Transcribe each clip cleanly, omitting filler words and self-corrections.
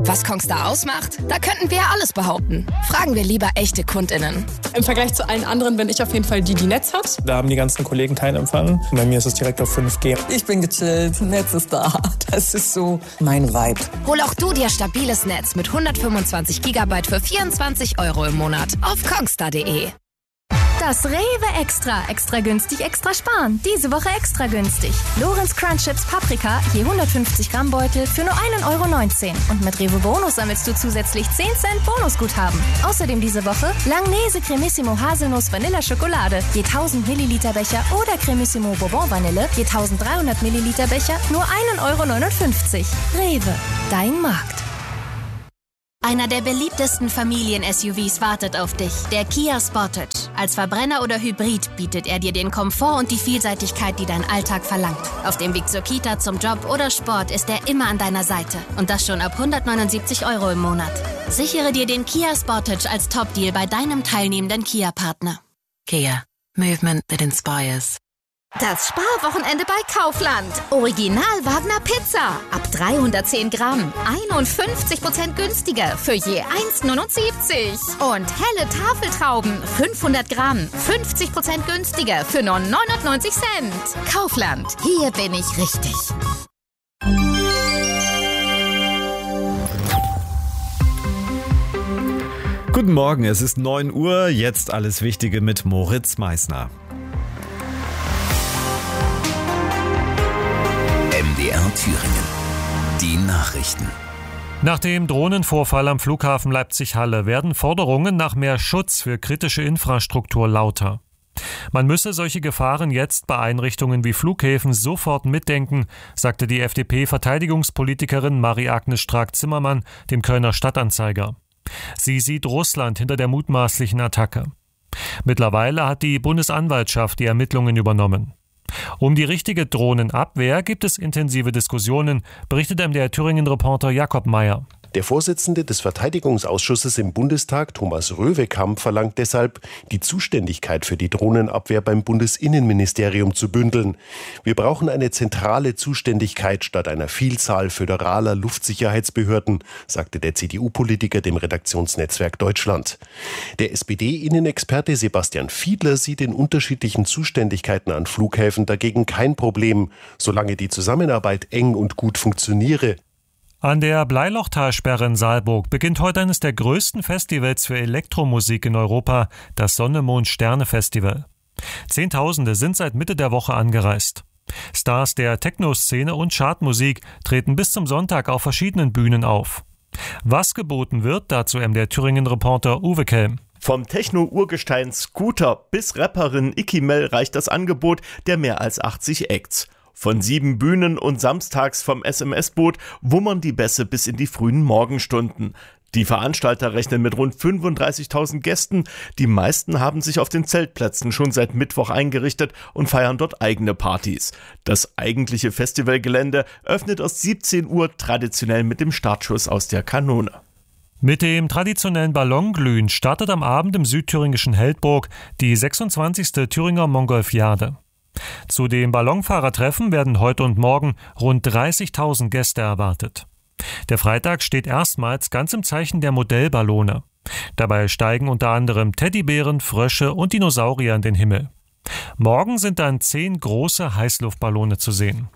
Was Kongstar ausmacht? Da könnten wir ja alles behaupten. Fragen wir lieber echte KundInnen. Im Vergleich zu allen anderen bin ich auf jeden Fall die Netz hat. Da haben die ganzen Kollegen keinen Empfang. Bei mir ist es direkt auf 5G. Ich bin gechillt, Netz ist da. Das ist so mein Vibe. Hol auch du dir stabiles Netz mit 125 GB für 24 € im Monat auf kongstar.de. Das Rewe Extra günstig, extra sparen. Diese Woche extra günstig. Lorenz Crunch Chips Paprika, je 150 Gramm Beutel für nur 1,19 €. Und mit Rewe Bonus sammelst du zusätzlich 10 Cent Bonusguthaben. Außerdem diese Woche Langnese Cremissimo Haselnuss Vanilla Schokolade, je 1000 Milliliter Becher oder Cremissimo Bourbon Vanille, je 1300 Milliliter Becher, nur 1,59 €. Rewe, dein Markt. Einer der beliebtesten Familien-SUVs wartet auf dich, der Kia Sportage. Als Verbrenner oder Hybrid bietet er dir den Komfort und die Vielseitigkeit, die dein Alltag verlangt. Auf dem Weg zur Kita, zum Job oder Sport ist er immer an deiner Seite. Und das schon ab 179 € im Monat. Sichere dir den Kia Sportage als Top-Deal bei deinem teilnehmenden Kia-Partner. Kia. Movement that inspires. Das Sparwochenende bei Kaufland. Original Wagner Pizza. Ab 310 Gramm. 51% günstiger für je 1,79 €. Und helle Tafeltrauben. 500 Gramm. 50% günstiger für nur 99 Cent. Kaufland. Hier bin ich richtig. Guten Morgen, es ist 9 Uhr. Jetzt alles Wichtige mit Moritz Meissner. MDR Thüringen. Die Nachrichten. Nach dem Drohnenvorfall am Flughafen Leipzig-Halle werden Forderungen nach mehr Schutz für kritische Infrastruktur lauter. Man müsse solche Gefahren jetzt bei Einrichtungen wie Flughäfen sofort mitdenken, sagte die FDP-Verteidigungspolitikerin Marie-Agnes Strack-Zimmermann dem Kölner Stadtanzeiger. Sie sieht Russland hinter der mutmaßlichen Attacke. Mittlerweile hat die Bundesanwaltschaft die Ermittlungen übernommen. Um die richtige Drohnenabwehr gibt es intensive Diskussionen, berichtet MDR Thüringen-Reporter Jakob Meyer. Der Vorsitzende des Verteidigungsausschusses im Bundestag, Thomas Röwekamp, verlangt deshalb, die Zuständigkeit für die Drohnenabwehr beim Bundesinnenministerium zu bündeln. Wir brauchen eine zentrale Zuständigkeit statt einer Vielzahl föderaler Luftsicherheitsbehörden, sagte der CDU-Politiker dem Redaktionsnetzwerk Deutschland. Der SPD-Innenexperte Sebastian Fiedler sieht in unterschiedlichen Zuständigkeiten an Flughäfen dagegen kein Problem, solange die Zusammenarbeit eng und gut funktioniere. An der Bleilochtalsperre in Saalburg beginnt heute eines der größten Festivals für Elektromusik in Europa, das Sonne-Mond-Sterne-Festival. Zehntausende sind seit Mitte der Woche angereist. Stars der Techno-Szene und Chartmusik treten bis zum Sonntag auf verschiedenen Bühnen auf. Was geboten wird, dazu MDR Thüringen-Reporter Uwe Kelm. Vom Techno-Urgestein Scooter bis Rapperin Icky Mel reicht das Angebot der mehr als 80 Acts. Von 7 Bühnen und samstags vom SMS-Boot wummern die Bässe bis in die frühen Morgenstunden. Die Veranstalter rechnen mit rund 35.000 Gästen. Die meisten haben sich auf den Zeltplätzen schon seit Mittwoch eingerichtet und feiern dort eigene Partys. Das eigentliche Festivalgelände öffnet aus 17 Uhr traditionell mit dem Startschuss aus der Kanone. Mit dem traditionellen Ballonglühen startet am Abend im südthüringischen Heldburg die 26. Thüringer Montgolfiade. Zu dem Ballonfahrertreffen werden heute und morgen rund 30.000 Gäste erwartet. Der Freitag steht erstmals ganz im Zeichen der Modellballone. Dabei steigen unter anderem Teddybären, Frösche und Dinosaurier in den Himmel. Morgen sind dann 10 große Heißluftballone zu sehen.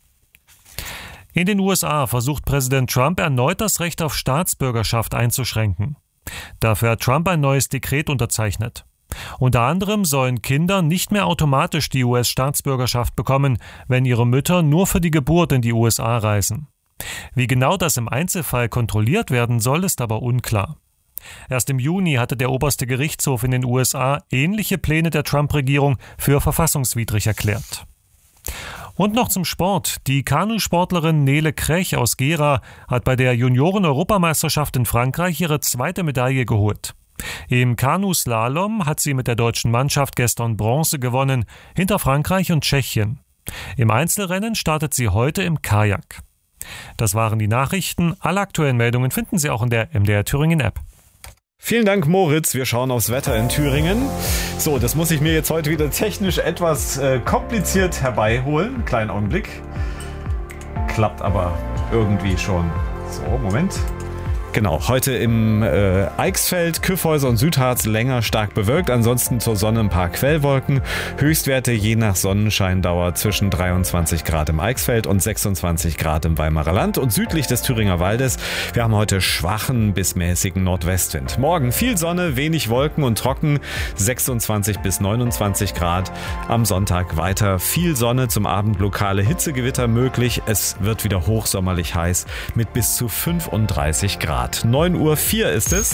In den USA versucht Präsident Trump erneut das Recht auf Staatsbürgerschaft einzuschränken. Dafür hat Trump ein neues Dekret unterzeichnet. Unter anderem sollen Kinder nicht mehr automatisch die US-Staatsbürgerschaft bekommen, wenn ihre Mütter nur für die Geburt in die USA reisen. Wie genau das im Einzelfall kontrolliert werden soll, ist aber unklar. Erst im Juni hatte der oberste Gerichtshof in den USA ähnliche Pläne der Trump-Regierung für verfassungswidrig erklärt. Und noch zum Sport. Die Kanusportlerin Nele Krech aus Gera hat bei der Junioren-Europameisterschaft in Frankreich ihre 2. Medaille geholt. Im Kanuslalom hat sie mit der deutschen Mannschaft gestern Bronze gewonnen, hinter Frankreich und Tschechien. Im Einzelrennen startet sie heute im Kajak. Das waren die Nachrichten. Alle aktuellen Meldungen finden Sie auch in der MDR Thüringen App. Vielen Dank, Moritz. Wir schauen aufs Wetter in Thüringen. So, das muss ich mir jetzt heute wieder technisch etwas kompliziert herbeiholen. Kleinen Augenblick. Klappt aber irgendwie schon. So, Moment. Genau, heute im Eichsfeld, Kyffhäuser und Südharz länger stark bewölkt, ansonsten zur Sonne ein paar Quellwolken. Höchstwerte je nach Sonnenscheindauer zwischen 23 Grad im Eichsfeld und 26 Grad im Weimarer Land und südlich des Thüringer Waldes. Wir haben heute schwachen bis mäßigen Nordwestwind. Morgen viel Sonne, wenig Wolken und trocken, 26 bis 29 Grad. Am Sonntag weiter viel Sonne, zum Abend lokale Hitzegewitter möglich. Es wird wieder hochsommerlich heiß mit bis zu 35 Grad. 9:04 Uhr ist es.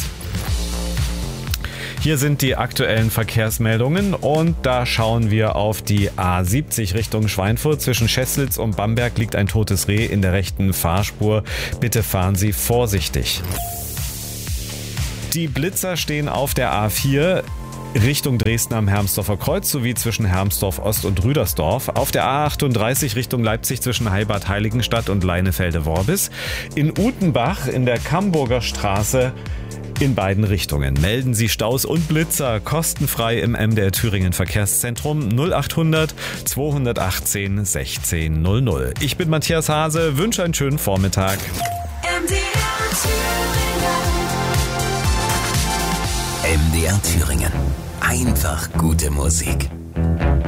Hier sind die aktuellen Verkehrsmeldungen und da schauen wir auf die A70 Richtung Schweinfurt. Zwischen Scheßlitz und Bamberg liegt ein totes Reh in der rechten Fahrspur. Bitte fahren Sie vorsichtig. Die Blitzer stehen auf der A4 Richtung Dresden am Hermsdorfer Kreuz sowie zwischen Hermsdorf Ost und Rüdersdorf. Auf der A38 Richtung Leipzig zwischen Heibad Heiligenstadt und Leinefelde-Worbis. In Utenbach in der Kamburger Straße in beiden Richtungen. Melden Sie Staus und Blitzer kostenfrei im MDR Thüringen Verkehrszentrum 0800 218 1600. Ich bin Matthias Hase, wünsche einen schönen Vormittag. MDR Thüringen. Einfach gute Musik.